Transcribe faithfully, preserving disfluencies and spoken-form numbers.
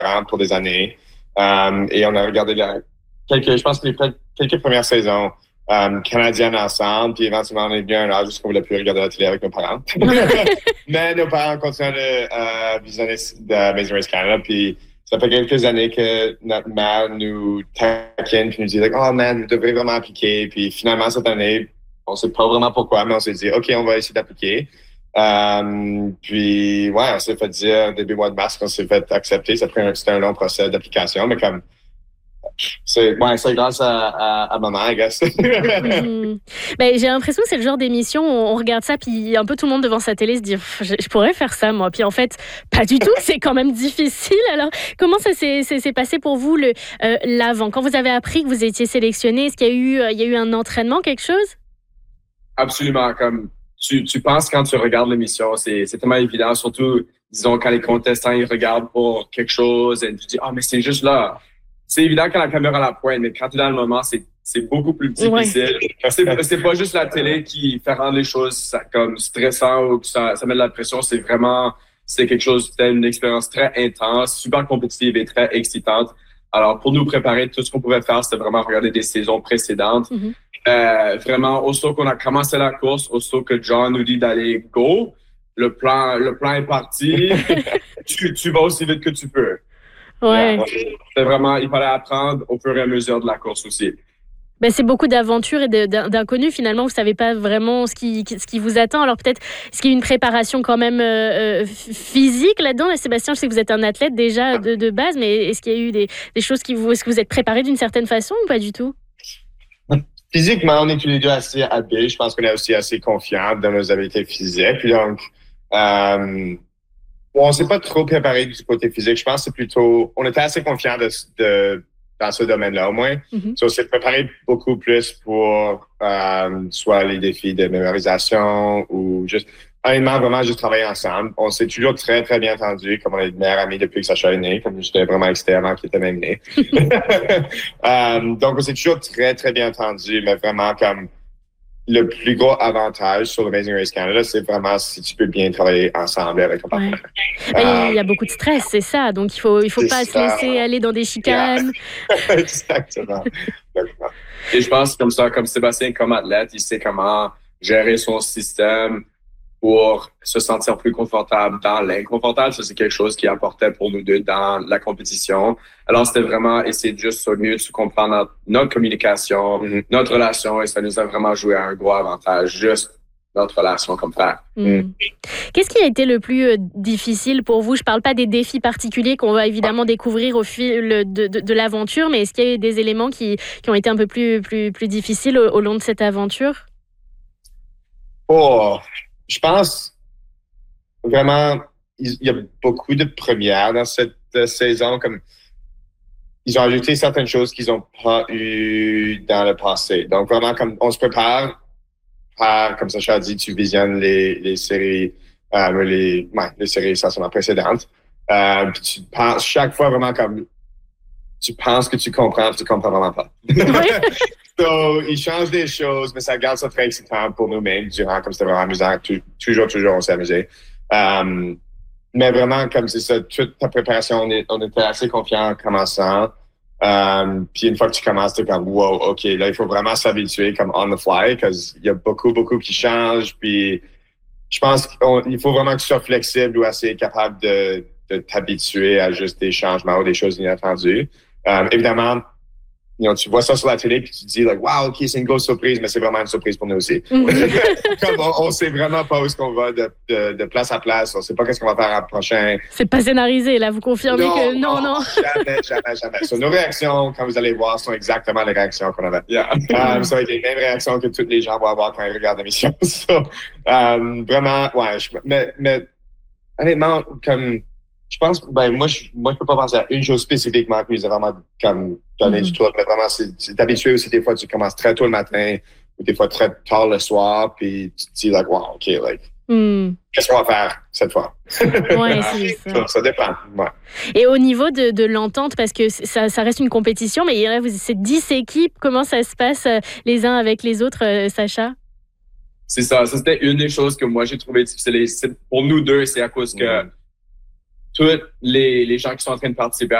différentes pour des années. Um, et on a regardé la, quelques, je pense que les quelques premières saisons um, canadiennes ensemble, puis éventuellement on est venu à un âge où on ne voulait plus regarder la télé avec nos parents. Mais nos parents continuent de euh, visionner de Amazing Race Canada, puis ça fait quelques années que notre mère nous taquine puis nous dit like, « Oh man, vous devrez vraiment appliquer. » Puis finalement, cette année, on ne sait pas vraiment pourquoi, mais on s'est dit « OK, on va essayer d'appliquer. Um, » Puis ouais, on s'est fait dire début mois de mars qu'on s'est fait accepter. Ça a pris un, c'était un long procès d'application, mais comme c'est, ouais, c'est grâce à, à, à maman, I guess. mmh. Ben, j'ai l'impression que c'est le genre d'émission où on regarde ça, puis un peu tout le monde devant sa télé se dit je, je pourrais faire ça, moi. Puis en fait, pas du tout, c'est quand même difficile. Alors, comment ça s'est, s'est, s'est passé pour vous, le, euh, l'avant? Quand vous avez appris que vous étiez sélectionné, est-ce qu'il y a eu, euh, il y a eu un entraînement, quelque chose? Absolument. Comme tu, tu penses quand tu regardes l'émission, c'est, c'est tellement évident, surtout, disons, quand les contestants ils regardent pour quelque chose et tu dis, ah, oh, mais c'est juste là. C'est évident quand la caméra la pointe, mais quand tu es dans le moment, c'est, c'est beaucoup plus difficile. Ouais. C'est, c'est pas juste la télé qui fait rendre les choses ça, comme stressant ou que ça, ça met de la pression. C'est vraiment, c'est quelque chose, c'était une expérience très intense, super compétitive et très excitante. Alors, pour nous préparer, tout ce qu'on pouvait faire, c'était vraiment regarder des saisons précédentes. Mm-hmm. Euh, vraiment, aussitôt qu'on a commencé la course, aussitôt que John nous dit d'aller go, le plan, le plan est parti. tu, tu vas aussi vite que tu peux. Ouais. Yeah. C'est vraiment, il fallait apprendre au fur et à mesure de la course aussi. Ben, c'est beaucoup d'aventures et de, d'inconnus. Finalement, vous ne savez pas vraiment ce qui, ce qui vous attend. Alors peut-être, est-ce qu'il y a une préparation quand même euh, physique là-dedans? Là, Sébastien, je sais que vous êtes un athlète déjà de, de base, mais est-ce qu'il y a eu des, des choses qui vous... Est-ce que vous êtes préparé d'une certaine façon ou pas du tout? Physiquement, on est tous les deux assez habiles. Je pense qu'on est aussi assez confiants dans nos habiletés physiques. Puis donc, euh, bon, on ne s'est pas trop préparé du côté physique. Je pense que c'est plutôt... On était assez confiants de, de, dans ce domaine-là, au moins. Mm-hmm. So, on s'est préparé beaucoup plus pour euh, soit les défis de mémorisation ou juste... Honnêtement, vraiment juste travailler ensemble. On s'est toujours très, très bien entendu, comme on est de meilleurs amis depuis que Sacha est né, comme j'étais vraiment excité avant qu'il était même né. um, donc, on s'est toujours très, très bien entendu, mais vraiment comme le plus gros avantage sur l'Amazing Race Canada, c'est vraiment si tu peux bien travailler ensemble avec ton partenaire. Ouais. Um, il y a beaucoup de stress, c'est ça. Donc, il faut, il faut pas ça. se laisser aller dans des chicanes. Yeah. Exactement. Et je pense comme ça, comme Sébastien, comme athlète, il sait comment gérer son système pour se sentir plus confortable dans l'inconfortable. Ça, c'est quelque chose qui apportait pour nous deux dans la compétition. Alors, c'était vraiment essayer de juste au mieux de comprendre notre, notre communication, mm-hmm. notre relation, et ça nous a vraiment joué un gros avantage, juste notre relation comme frère. Mm. Mm. Qu'est-ce qui a été le plus euh, difficile pour vous? Je parle pas des défis particuliers qu'on va évidemment découvrir au fil de, de, de l'aventure, mais est-ce qu'il y a eu des éléments qui, qui ont été un peu plus, plus, plus difficiles au, au long de cette aventure? Oh! Je pense vraiment, il y a beaucoup de premières dans cette euh, saison. Comme ils ont ajouté certaines choses qu'ils n'ont pas eues dans le passé. Donc vraiment, comme on se prépare, par, comme Sacha a dit, tu visionnes les, les séries, euh, les, ouais, les séries essentiellement précédentes. Euh, puis tu penses chaque fois vraiment comme tu penses que tu comprends, puis tu comprends vraiment pas. So, ils changent des choses, mais ça garde ça très excitant pour nous-mêmes durant, comme c'était vraiment amusant. Toujours, toujours, on s'est amusé. Um, mais vraiment, comme c'est ça, toute ta préparation, on, est, on était assez confiants en commençant. Um, puis une fois que tu commences, t'es comme, wow, OK, là, il faut vraiment s'habituer comme on the fly, parce qu'il y a beaucoup, beaucoup qui changent. Puis je pense qu'il faut vraiment que tu sois flexible ou assez capable de, de t'habituer à juste des changements ou des choses inattendues. Um, évidemment, You know, tu vois ça sur la télé puis tu te dis like wow, ok, c'est une grosse surprise, mais c'est vraiment une surprise pour nous aussi. Comme on, on sait vraiment pas où est-ce qu'on va de, de, de place à place, on sait pas qu'est-ce qu'on va faire à prochain. C'est pas scénarisé là, vous confirmez non, que non, non. Jamais, jamais, jamais. So, nos réactions, quand vous allez voir, sont exactement les réactions qu'on avait. Yeah. Um, ça va être les mêmes réactions que tous les gens vont avoir quand ils regardent l'émission. So, um, vraiment, ouais. Je, mais, mais honnêtement, comme je pense, ben moi, je, moi, je peux pas penser à une chose spécifiquement qui nous a vraiment comme donné mm-hmm. du truc, mais vraiment, c'est, c'est d'habituer aussi des fois, tu commences très tôt le matin ou des fois très tard le soir, puis tu te dis, like, wow, OK, like, mm. qu'est-ce qu'on va faire cette fois? Ouais, c'est ça. ça. Ça dépend, ouais. Et au niveau de, de l'entente, parce que ça, ça reste une compétition, mais il y a c'est dix équipes, comment ça se passe les uns avec les autres, euh, Sacha? C'est ça, ça c'était une des choses que moi j'ai trouvé difficile. C'est, pour nous deux, c'est à cause que tous les, les gens qui sont en train de participer